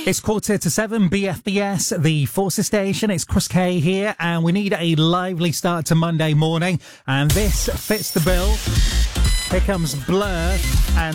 It's 6:45, BFBS, the Forces Station. It's Chris K here, and we need a lively start to Monday morning, and this fits the bill. Here comes Blur and